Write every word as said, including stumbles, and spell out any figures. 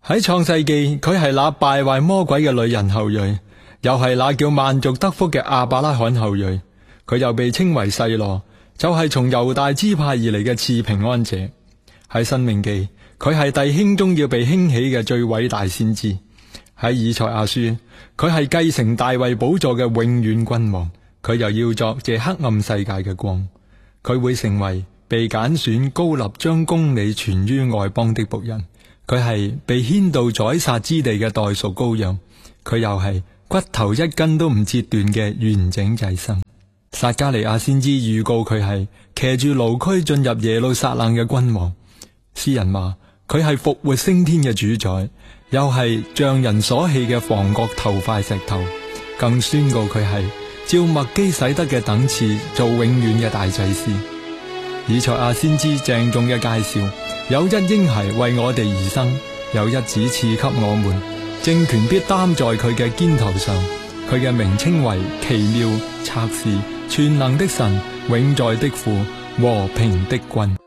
喺創世記，佢係那敗壞魔鬼嘅女人後裔，又係那叫萬族得福嘅亞伯拉罕後裔。佢又被稱為細羅，就係從猶大支派而嚟嘅賜平安者。喺申命記，佢係弟兄中要被興起嘅最偉大先知。喺以賽亞書，佢係繼承大衛寶座嘅永遠君王。佢又要作這黑暗世界嘅光。佢會成為被揀選高立將公理傳於外邦的僕人。佢係被牽到宰殺之地嘅代贖羔羊。佢又係骨頭一根都唔折斷嘅完整祭牲。撒迦利亞先知預告佢係騎住驢駒進入耶路撒冷嘅君王。詩人話佢係復活升天嘅主宰，又係匠人所棄嘅房角頭塊石頭。更宣告佢係照麥基洗德嘅等次做永遠嘅大祭司。以賽亞先知鄭重嘅介紹，有一嬰孩為我哋而生，有一子賜給我們，政權必擔在佢嘅肩頭上。佢嘅名稱為奇妙、策士、全能的神、永在的父、和平的君。